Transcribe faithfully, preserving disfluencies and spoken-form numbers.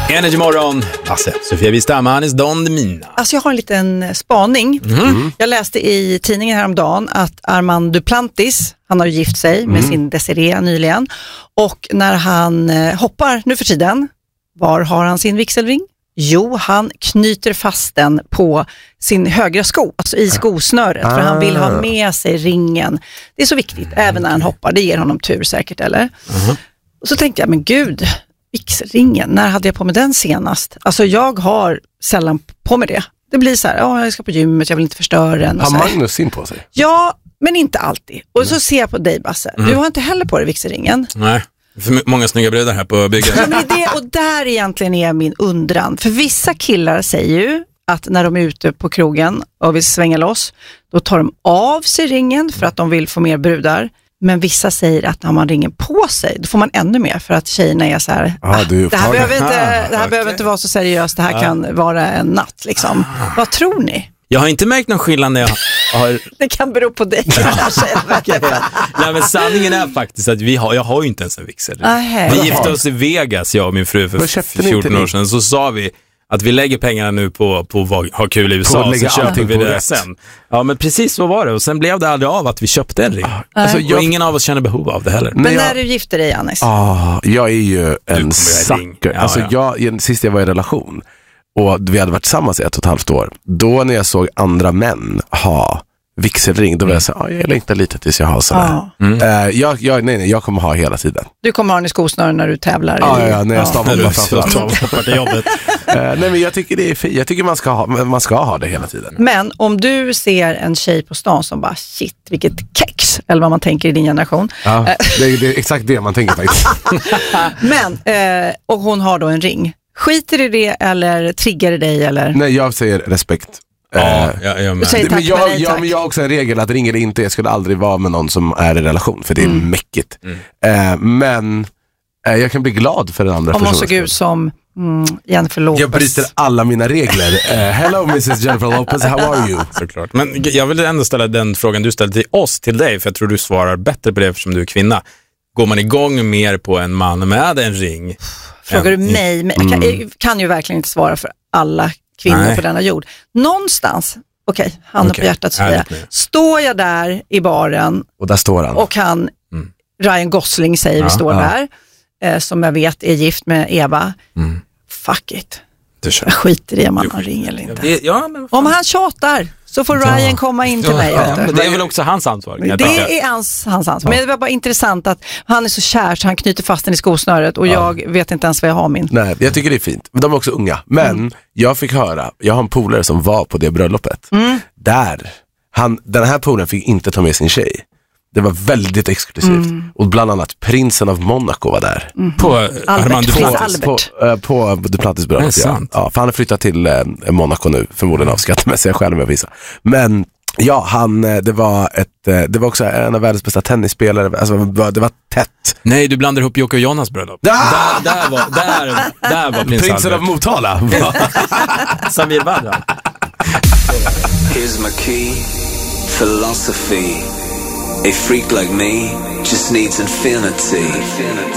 Energy morgon. Alltså, Sofia Wistam, Anis Don Demina. Alltså jag har en liten spaning. Mm. Jag läste i tidningen häromdagen att Armand Duplantis, han har ju gift sig mm. med sin Desiree nyligen. Och när han eh, hoppar nu för tiden, var har han sin vigselring? Jo, han knyter fast den på sin högra sko, alltså i skosnöret, ah. för han vill ha med sig ringen. Det är så viktigt, även när han hoppar. Det ger honom tur säkert, eller? Uh-huh. Och så tänkte jag, men gud, vigselringen, när hade jag på mig den senast? Alltså jag har sällan på mig det. Det blir så här, ja, jag ska på gymmet, jag vill inte förstöra den. Har Magnus sin på sig? Ja, men inte alltid. Och mm. så ser jag på dig, Basse. Mm. Du har inte heller på dig vigselringen. Nej. För många snygga brudar här på bygget. Ja, men det, och där egentligen är min undran. För vissa killar säger ju att när de är ute på krogen och vill svänga loss, då tar de av sig ringen för att de vill få mer brudar. Men vissa säger att när man ringen på sig, då får man ännu mer, för att tjejerna är så här, ah, det, det här, behöver inte, det här okay. behöver inte vara så seriöst, det här ah. kan vara en natt liksom. Ah. Vad tror ni? Jag har inte märkt någon skillnad när jag har... Det kan bero på dig. Nej, men sanningen är faktiskt att vi har, jag har ju inte ens en vigsel. Ah, vi gifte oss i Vegas, jag och min fru, för fjorton år sedan. Så sa vi att vi lägger pengarna nu på, på att ha kul i U S A, så köper vi det sen. Ja, men precis så var det. Och sen blev det aldrig av att vi köpte en ring. Ah, alltså, jag... Och ingen av oss känner behov av det heller. Men när jag... du gifter dig, Anis? Ah, jag är ju en sucker. Ja, alltså, ja. Jag, sist jag var i relation och vi hade varit tillsammans i ett och ett halvt år. Då när jag såg andra män ha vigselring, då var jag så här, jag längtar lite tills jag har sådär. Ah. Mm. Uh, jag, jag, nej, nej, jag kommer ha hela tiden. Du kommer ha den i skosnören när du tävlar? Ah, i... Ja, när jag ah. stavar framför till jobbet. uh, nej, men jag tycker det är fint. Jag tycker man ska, ha, man ska ha det hela tiden. Men om du ser en tjej på stan som bara, shit, vilket kex, eller vad man tänker i din generation. Ja, det, är, det är exakt det man tänker faktiskt. Men, uh, och hon har då en ring. Skiter i det eller triggar det dig? Eller? Nej, jag säger respekt. Ja, jag, jag, men. Tack, men jag, nej, jag, men jag har också en regel att ring eller inte, jag skulle aldrig vara med någon som är i relation, för det är mm. mäckigt. Mm. Eh, men eh, jag kan bli glad för den andra personen. Om hon såg ut som mm, Jennifer Lopez. Jag bryter alla mina regler. eh, Hello missus Jennifer Lopez, how are you? Såklart. Men jag vill ändå ställa den frågan du ställde till oss, till dig, för jag tror du svarar bättre på det eftersom du är kvinna. Går man igång mer på en man med en ring? Frågar du mig? Men jag kan, jag kan ju verkligen inte svara för alla kvinnor Nej. på denna jord. Någonstans, okej, okay, handen okay. på hjärtat så jag. Står jag där i baren och där står han. Och han, mm. Ryan Gosling säger ja, vi står ja. där, eh, som jag vet är gift med Eva. Mm. Fuck it. Jag skiter i om han har ring eller inte. Vet, ja, men om han tjatar så får Ryan ja. komma in till mig. Ja, men det är väl också hans ansvar. Det är hans, hans ansvar. Men det var bara intressant att han är så kär så han knyter fast den i skosnöret och ja. jag vet inte ens vad jag har min. Nej, jag tycker det är fint. Men de är också unga. Men mm. jag fick höra, jag har en polare som var på det bröllopet. Mm. Där, han, den här polaren fick inte ta med sin tjej. Det var väldigt exklusivt. Mm. Och bland annat prinsen av Monaco var där. Mm. På Armand Duplantis. På, på, på Duplantis bröllop. Ja. Ja, för han har flyttat till eh, Monaco nu. Förmodligen av skattemässiga skäl med vissa. Men ja, han, det var ett, det var också en av världens bästa tennisspelare. Alltså, det var tätt. Nej, du blandar ihop Jocke och Jonas bröllop. Ah! Där, där var, där, där var prins prinsen Albert. Av Motala. Samir Badran. Here's my key, philosophy. A freak like me just needs infinity.